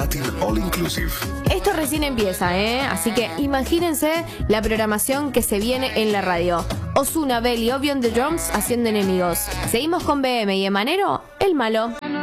Latin All Inclusive. Esto recién empieza, así que imagínense la programación que se viene en la radio. Ozuna, Belly, Obvio on the Drums haciendo enemigos. Seguimos con BM y Emanero, el malo.